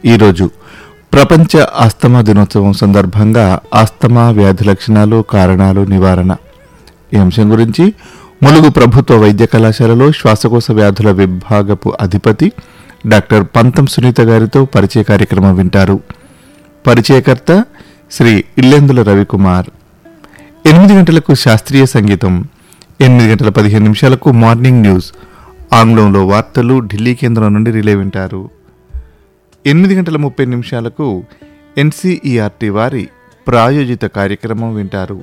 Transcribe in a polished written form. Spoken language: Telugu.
ఈరోజు ప్రపంచ ఆస్తమా దినోత్సవం సందర్భంగా ఆస్తమా వ్యాధి లక్షణాలు, కారణాలు, నివారణ ఈ అంశం గురించి ములుగు ప్రభుత్వ వైద్య కళాశాలలో శ్వాసకోశ వ్యాధుల విభాగపు అధిపతి డాక్టర్ పంతం సునీత గారితో పరిచయ కార్యక్రమం వింటారు. పరిచయకర్త శ్రీ ఇల్లెందుల రవికుమార్. 8 గంటలకు శాస్త్రీయ సంగీతం, 8 గంటల 15 నిమిషాలకు మార్నింగ్ న్యూస్, ఆంగ్లంలో వార్తలు ఢిల్లీ కేంద్రం నుండి రిలే వింటారు. 8 గంటల 30 నిమిషాలకు ఎన్సీఈఆర్టీ వారి ప్రాయోజిత కార్యక్రమం వింటారు.